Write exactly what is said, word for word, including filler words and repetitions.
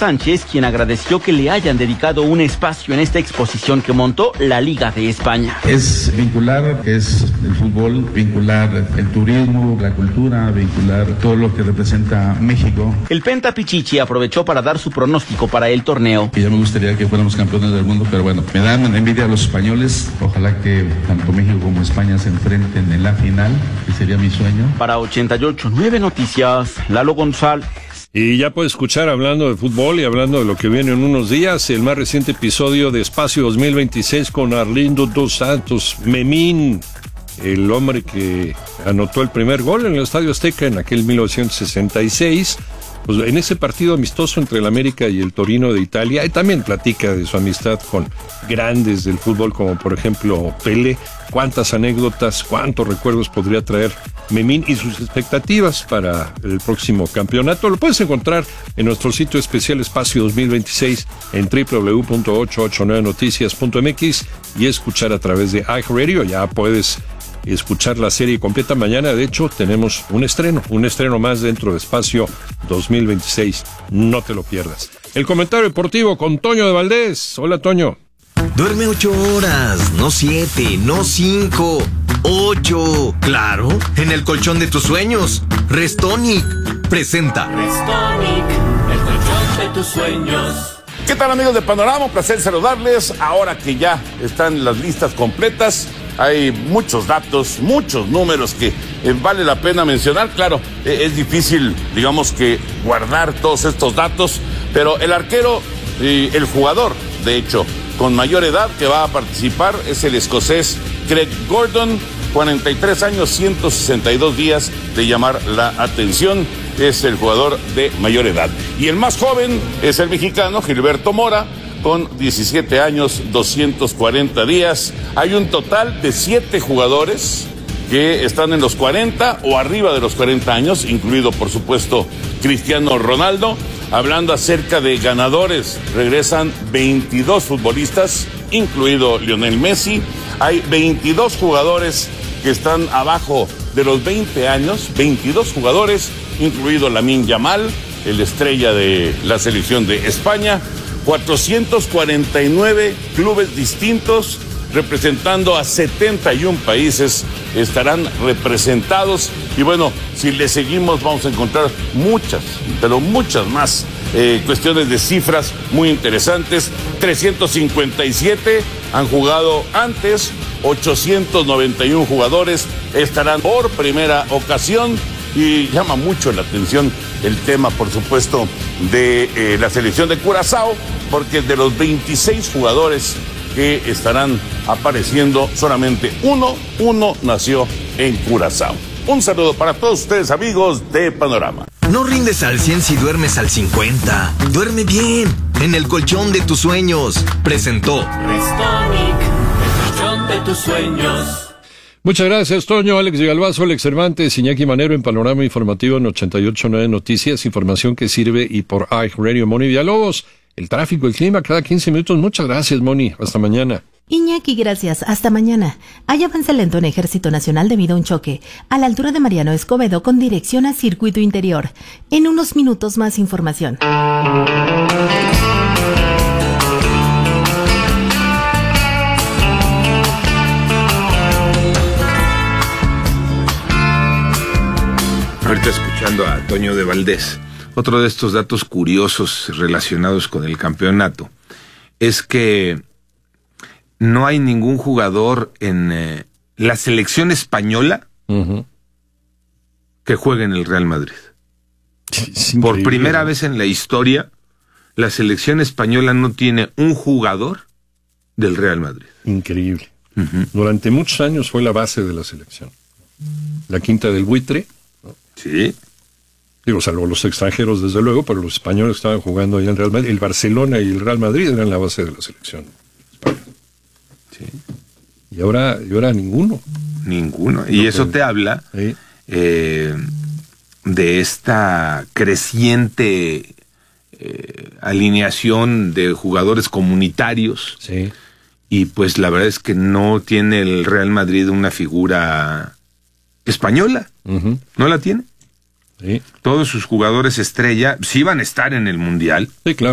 Sánchez, quien agradeció que le hayan dedicado un espacio en esta exposición que montó la Liga de España. Es vincular, es el fútbol, vincular el turismo, la cultura, vincular todo lo que representa México. El Penta Pichichi aprovechó para dar su pronóstico para el torneo. Y ya me gustaría que fuéramos campeones del mundo, pero bueno, me dan envidia a los españoles. Ojalá que tanto México como España se enfrenten en la final, que sería mi sueño. Para ochenta y ocho punto nueve Noticias, Lalo González. Y ya puede escuchar, hablando de fútbol y hablando de lo que viene en unos días, el más reciente episodio de Espacio dos mil veintiséis con Arlindo dos Santos, Memín, el hombre que anotó el primer gol en el Estadio Azteca en aquel mil novecientos sesenta y seis. Pues en ese partido amistoso entre el América y el Torino de Italia, y también platica de su amistad con grandes del fútbol, como por ejemplo Pelé. Cuántas anécdotas, cuántos recuerdos podría traer Memín y sus expectativas para el próximo campeonato. Lo puedes encontrar en nuestro sitio especial Espacio dos mil veintiséis en doble u doble u doble u punto ochocientos ochenta y nueve noticias punto m x y escuchar a través de iHeartRadio. Ya puedes escuchar la serie completa. Mañana, de hecho, tenemos un estreno, un estreno más dentro de Espacio dos mil veintiséis. No te lo pierdas. El comentario deportivo con Toño de Valdés. Hola, Toño. Duerme ocho horas, no siete, no cinco, ocho. Claro, en el colchón de tus sueños. Restonic presenta. Restonic, el colchón de tus sueños. ¿Qué tal, amigos de Panorama? Un placer saludarles. Ahora que ya están las listas completas, hay muchos datos, muchos números que eh, vale la pena mencionar. Claro, eh, es difícil, digamos que, guardar todos estos datos, pero el arquero y el jugador, de hecho, con mayor edad que va a participar es el escocés Craig Gordon, cuarenta y tres años, ciento sesenta y dos días de llamar la atención. Es el jugador de mayor edad. Y el más joven es el mexicano Gilberto Mora, con diecisiete años, doscientos cuarenta días. Hay un total de siete jugadores que están en los cuarenta o arriba de los cuarenta años, incluido, por supuesto, Cristiano Ronaldo. Hablando acerca de ganadores, regresan veintidós futbolistas, incluido Lionel Messi. Hay veintidós jugadores que están abajo de los veinte años, veintidós jugadores, incluido Lamine Yamal, el estrella de la selección de España. cuatrocientos cuarenta y nueve clubes distintos, representando a setenta y uno países, estarán representados. Y bueno, si le seguimos vamos a encontrar muchas, pero muchas más eh, cuestiones de cifras muy interesantes. trescientos cincuenta y siete han jugado antes, ochocientos noventa y uno jugadores estarán por primera ocasión. Y llama mucho la atención el tema, por supuesto, de eh, la selección de Curazao, porque de los veintiséis jugadores que estarán apareciendo, solamente uno, uno nació en Curazao. Un saludo para todos ustedes, amigos de Panorama. No rindes al cien si duermes al cincuenta. Duerme bien, en el colchón de tus sueños. Presentó Restonic, el colchón de tus sueños. Muchas gracias, Toño. Alex de Galvazo, Alex Cervantes, Iñaki Manero en Panorama Informativo en ochenta y ocho punto nueve Noticias, información que sirve y por iHeartRadio. Moni Villalobos, el tráfico, el clima cada quince minutos. Muchas gracias, Moni. Hasta mañana. Iñaki, gracias. Hasta mañana. Hay avance lento en Ejército Nacional debido a un choque a la altura de Mariano Escobedo con dirección a Circuito Interior. En unos minutos más información. Ahorita escuchando a Toño de Valdés, otro de estos datos curiosos relacionados con el campeonato es que no hay ningún jugador en eh, la selección española uh-huh. que juegue en el Real Madrid. Por primera vez en la historia, la selección española no tiene un jugador del Real Madrid. Increíble. Uh-huh. Durante muchos años fue la base de la selección. La quinta del buitre. Sí. Digo, salvo los extranjeros, desde luego, pero los españoles estaban jugando ahí en Real Madrid. El Barcelona y el Real Madrid eran la base de la selección española. Sí. Y ahora, y ahora ninguno. Ninguno. Y no eso puede. Te habla ¿Sí? eh, de esta creciente eh, alineación de jugadores comunitarios. Sí. Y pues la verdad es que no tiene el Real Madrid una figura española. Uh-huh. No la tiene. Sí. Todos sus jugadores estrella sí van a estar en el Mundial. Sí, claro.